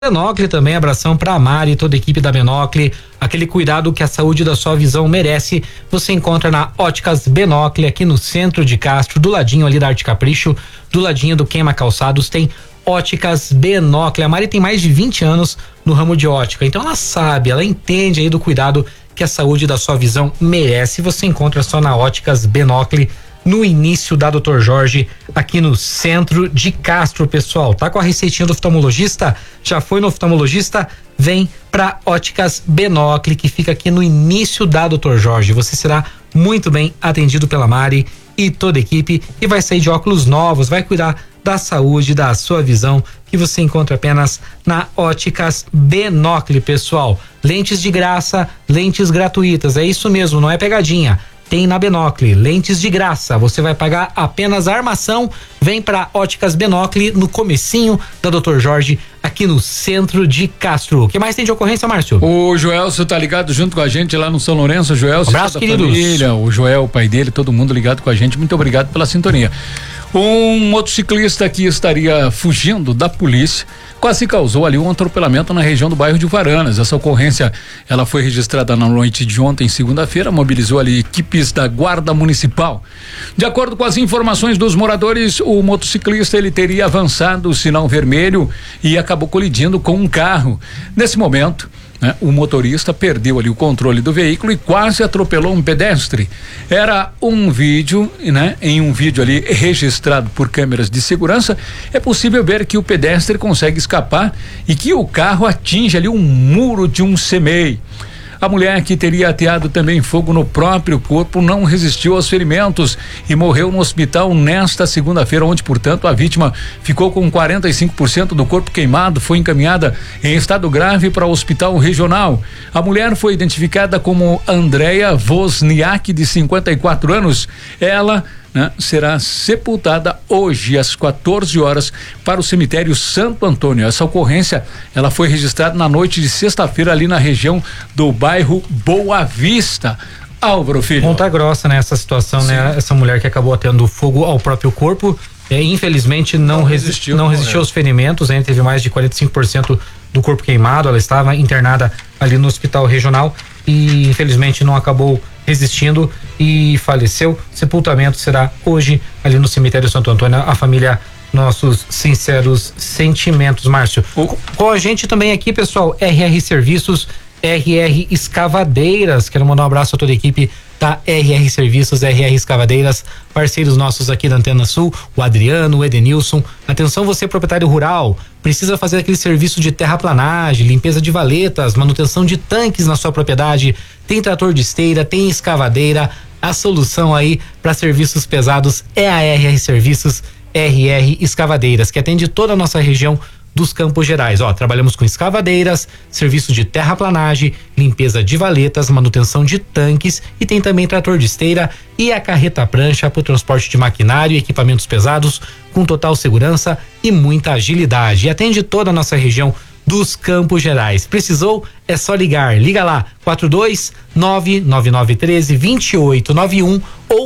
Benocle também, abração pra Mari e toda a equipe da Benocle, aquele cuidado que a saúde da sua visão merece, você encontra na Óticas Benocle, aqui no centro de Castro, do ladinho ali da Arte Capricho, do ladinho do Queima Calçados, tem Óticas Benocle. A Mari tem mais de 20 anos no ramo de ótica, então ela sabe, ela entende aí do cuidado que a saúde da sua visão merece, você encontra só na Óticas Benocle, no início da Dr. Jorge, aqui no centro de Castro, pessoal. Tá com a receitinha do oftalmologista? Já foi no oftalmologista? Vem pra Óticas Benocle, que fica aqui no início da Dr. Jorge. Você será muito bem atendido pela Mari e toda a equipe e vai sair de óculos novos, vai cuidar da saúde, da sua visão, que você encontra apenas na Óticas Benocle, pessoal. Lentes de graça, lentes gratuitas, é isso mesmo, não é pegadinha. Tem na Benocle, lentes de graça, você vai pagar apenas a armação, vem pra Óticas Benocle no comecinho da Dr. Jorge, aqui no centro de Castro. O que mais tem de ocorrência, Márcio? O Joelso tá ligado junto com a gente lá no São Lourenço, Joelso, abraço, queridos. Família, o Joel, o pai dele, todo mundo ligado com a gente, muito obrigado pela sintonia. Um motociclista que estaria fugindo da polícia quase causou ali um atropelamento na região do bairro de Varanas. Essa ocorrência, ela foi registrada na noite de ontem, segunda-feira, mobilizou ali equipes da Guarda Municipal. De acordo com as informações dos moradores, o motociclista ele teria avançado o sinal vermelho e acabou colidindo com um carro. Nesse momento, o motorista perdeu ali o controle do veículo e quase atropelou um pedestre. Era um vídeo, em um vídeo ali registrado por câmeras de segurança, é possível ver que o pedestre consegue escapar e que o carro atinge ali um muro de um CMEI. A mulher, que teria ateado também fogo no próprio corpo, não resistiu aos ferimentos e morreu no hospital nesta segunda-feira, onde, portanto, a vítima ficou com 45% do corpo queimado, foi encaminhada em estado grave para o hospital regional. A mulher foi identificada como Andréia Wozniak, de 54 anos. Ela será sepultada hoje às 14 horas para o cemitério Santo Antônio. Essa ocorrência, ela foi registrada na noite de sexta-feira ali na região do bairro Boa Vista. Álvaro Filho. Ponta Grossa, né? Essa situação, né? Essa mulher que acabou atendo fogo ao próprio corpo, infelizmente não resistiu aos ferimentos, teve mais de 45% do corpo queimado. Ela estava internada ali no hospital regional e infelizmente não acabou resistindo e faleceu. Sepultamento será hoje ali no cemitério Santo Antônio. A família, nossos sinceros sentimentos, Márcio. Com a gente também aqui, pessoal, RR Serviços, RR Escavadeiras. Quero mandar um abraço a toda a equipe da RR Serviços, RR Escavadeiras, parceiros nossos aqui da Antena Sul, o Adriano, o Edenilson. Atenção, você proprietário rural, precisa fazer aquele serviço de terraplanagem, limpeza de valetas, manutenção de tanques na sua propriedade. Tem trator de esteira, tem escavadeira. A solução aí para serviços pesados é a RR Serviços, RR Escavadeiras, que atende toda a nossa região dos Campos Gerais. Trabalhamos com escavadeiras, serviço de terraplanagem, limpeza de valetas, manutenção de tanques e tem também trator de esteira e a carreta prancha para o transporte de maquinário e equipamentos pesados com total segurança e muita agilidade. E atende toda a nossa região dos Campos Gerais. Precisou? É só ligar. Liga lá, 42999132891 ou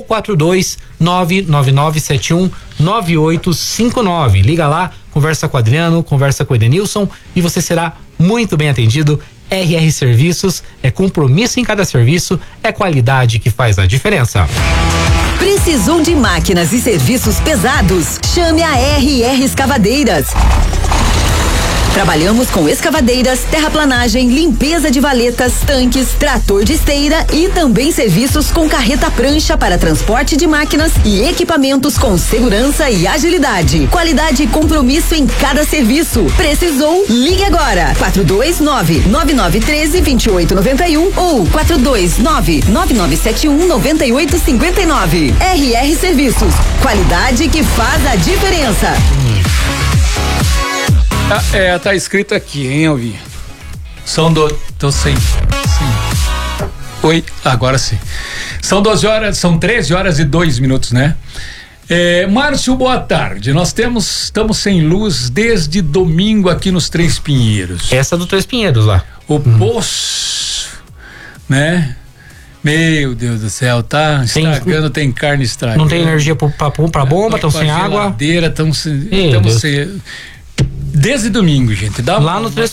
42999719859. Liga lá, conversa com o Adriano, conversa com o Edenilson e você será muito bem atendido. RR Serviços é compromisso em cada serviço, é qualidade que faz a diferença. Precisou de máquinas e serviços pesados? Chame a RR Escavadeiras. Trabalhamos com escavadeiras, terraplanagem, limpeza de valetas, tanques, trator de esteira e também serviços com carreta prancha para transporte de máquinas e equipamentos com segurança e agilidade. Qualidade e compromisso em cada serviço. Precisou? Ligue agora. 429-9913-2891 ou 429-9971-9859. RR Serviços. Qualidade que faz a diferença. Tá escrito aqui, hein, Alvi? Tô sem. Oi, agora sim. São 13 horas e 2 minutos, né? Márcio, boa tarde. Nós estamos sem luz desde domingo aqui nos Três Pinheiros. Essa do Três Pinheiros lá. O poço, né? Meu Deus do céu, tá estragando, tem carne estragando. Não tem energia pra bomba, estão sem água. Estão sem. Desde domingo, gente. Lá no